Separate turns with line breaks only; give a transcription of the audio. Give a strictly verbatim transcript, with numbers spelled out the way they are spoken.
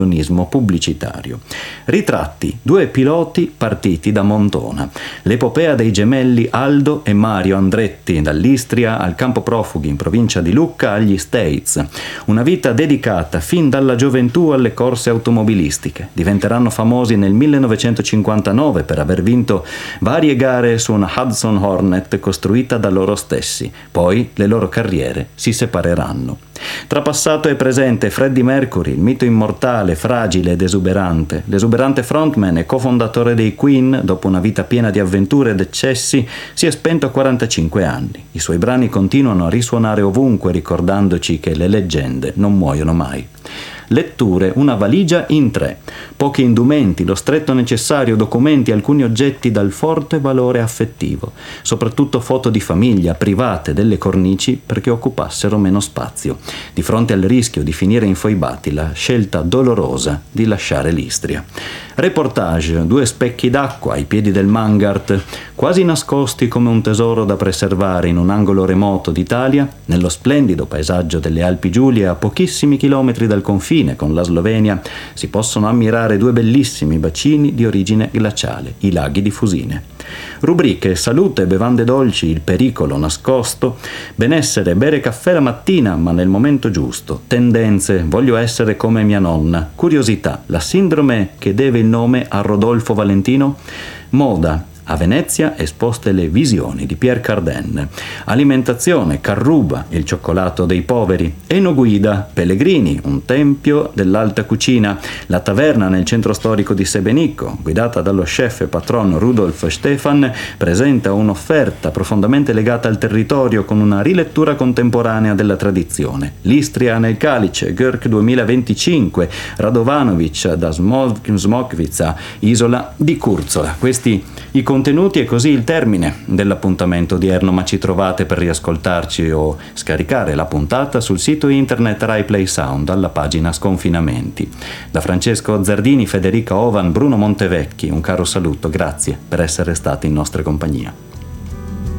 pubblicitario. Ritratti, due piloti partiti da Montona. L'epopea dei gemelli Aldo e Mario Andretti, dall'Istria al campo profughi in provincia di Lucca agli States. Una vita dedicata fin dalla gioventù alle corse automobilistiche. Diventeranno famosi nel millenovecentocinquantanove per aver vinto varie gare su una Hudson Hornet costruita da loro stessi. Poi le loro carriere si separeranno. Tra passato e presente, Freddie Mercury, il mito immortale, fragile ed esuberante. L'esuberante frontman e cofondatore dei Queen, dopo una vita piena di avventure ed eccessi, si è spento a quarantacinque anni. I suoi brani continuano a risuonare ovunque, ricordandoci che le leggende non muoiono mai. Letture, una valigia in tre. Pochi indumenti, lo stretto necessario, documenti, alcuni oggetti dal forte valore affettivo. Soprattutto foto di famiglia, private, delle cornici, perché occupassero meno spazio. Di fronte al rischio di finire infoibati, la scelta dolorosa di lasciare l'Istria. Reportage, due specchi d'acqua ai piedi del Mangart, quasi nascosti come un tesoro da preservare in un angolo remoto d'Italia, nello splendido paesaggio delle Alpi Giulie, a pochissimi chilometri dal confine con la Slovenia, si possono ammirare due bellissimi bacini di origine glaciale, i laghi di Fusine. Rubriche, salute, bevande dolci, il pericolo nascosto, benessere, bere caffè la mattina ma nel momento giusto, tendenze, voglio essere come mia nonna, curiosità, la sindrome che deve il nome a Rodolfo Valentino, moda. A Venezia esposte le visioni di Pierre Cardin. Alimentazione, Carruba, il cioccolato dei poveri. Enoguida, Pellegrini, un tempio dell'alta cucina. La taverna nel centro storico di Sebenicco, guidata dallo chef e patron Rudolf Stefan, presenta un'offerta profondamente legata al territorio con una rilettura contemporanea della tradizione. L'Istria nel Calice, Görk duemilaventicinque, Radovanovic da Smokvica, isola di Curzola. Questi i contenuti e così il termine dell'appuntamento odierno, ma ci trovate per riascoltarci o scaricare la puntata sul sito internet Rai Play Sound alla pagina Sconfinamenti. Da Francesco Zardini, Federica Ovan, Bruno Montevecchi, un caro saluto, grazie per essere stati in nostra compagnia.